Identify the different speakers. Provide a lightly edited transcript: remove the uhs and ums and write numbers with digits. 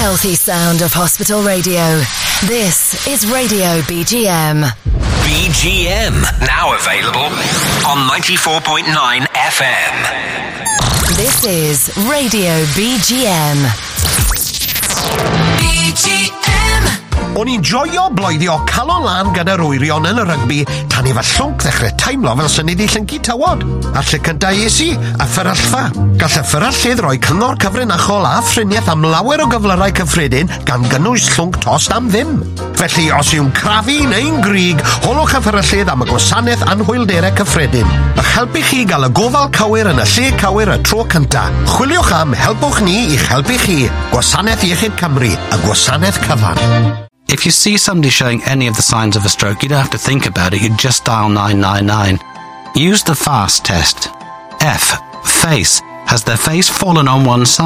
Speaker 1: healthy sound of hospital radio. This is Radio BGM.
Speaker 2: BGM, now available on 94.9 FM.
Speaker 1: This is Radio BGM. BGM.
Speaker 3: O'n i'n joio bloeddio calon lan gyda'r wyrion yn y rygbi tan i fy llwnc ddechrau teimlo fel sy'n iddi llyncu tywod. A lle cynta es i, a fferyllfa. Gall y fferyllydd roi cyngor cyfrinachol a ffriniaeth am lawer o gyflyrau cyffredin gan gynnwys llwnc tost am ddim. Felly, os yw'n crafu neu'n grig, holwch y fferyllydd am y gwasanaeth anhwylderau cyffredin. Ych helpu chi gael y gofal cywir yn y lle cywir y tro cynta. Chwiliwch am Helpwch Ni i'ch helpu chi. Gwasanaeth Iechyd Cymru, y gwasanaeth cyfan.
Speaker 4: If you see somebody showing any of the signs of a stroke, you don't have to think about it, you just dial 999. Use the FAST test. F. Face. Has their face fallen on one side?